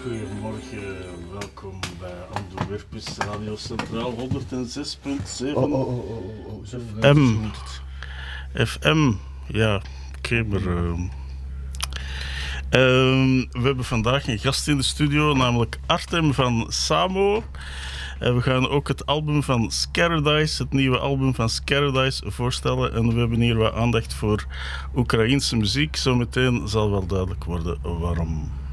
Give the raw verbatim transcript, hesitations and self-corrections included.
Goedemorgen, welkom bij Antwerpers Radio Centraal honderd zes punt zeven. Oh, oh, oh, oh, oh. Zo F M. F M, ja, oké, maar... Uh, uh, we hebben vandaag een gast in de studio, namelijk Artem van Samo. Uh, we gaan ook het album van Scaradise, het nieuwe album van Scaradise, voorstellen. En we hebben hier wat aandacht voor Oekraïense muziek. Zometeen zal wel duidelijk worden waarom.